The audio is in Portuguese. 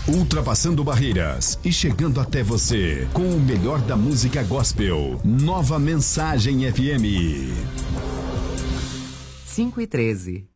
Ultrapassando barreiras e chegando até você com o melhor da música gospel. Nova Mensagem FM. 5:13.